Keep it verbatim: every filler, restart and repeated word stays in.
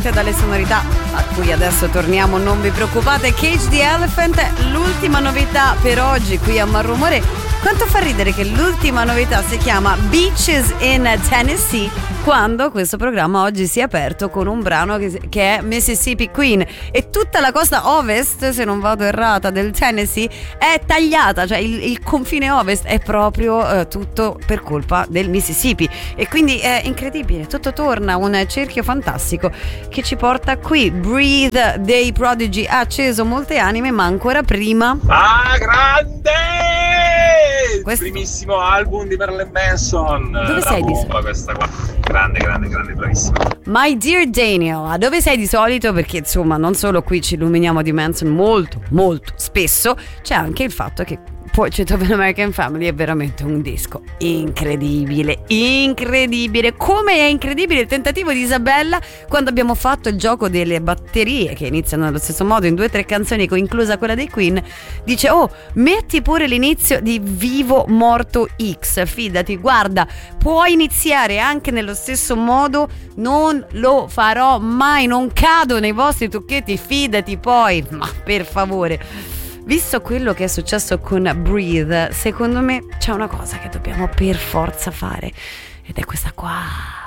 ovviamente dalle sonorità a cui adesso torniamo, non vi preoccupate. Cage the Elephant, l'ultima novità per oggi qui a Malrumore. Quanto fa ridere che l'ultima novità si chiama Beaches in Tennessee, quando questo programma oggi si è aperto con un brano che, che è Mississippi Queen, e tutta la costa ovest, se non vado errata, del Tennessee è tagliata, cioè il, il confine ovest è proprio eh, tutto per colpa del Mississippi, e quindi è incredibile, tutto torna, un cerchio fantastico che ci porta qui. Breathe dei Prodigy ha acceso molte anime, ma ancora prima ah grande questo... primissimo album di Marilyn Manson. Dove sei di solito? Questa qua grande grande grande bravissima. My dear Daniel, dove sei di solito? Perché insomma non solo qui ci illuminiamo di Manson molto molto spesso, c'è anche il fatto che Portrait of an American Family è veramente un disco incredibile, incredibile. Come è incredibile il tentativo di Isabella quando abbiamo fatto il gioco delle batterie che iniziano allo stesso modo in due o tre canzoni, inclusa quella dei Queen. Dice: oh, metti pure l'inizio di Vivo Morto X, fidati, guarda, puoi iniziare anche nello stesso modo. Non lo farò mai, non cado nei vostri trucchetti, fidati. Poi, ma per favore, visto quello che è successo con Breathe, secondo me c'è una cosa che dobbiamo per forza fare, ed è questa qua.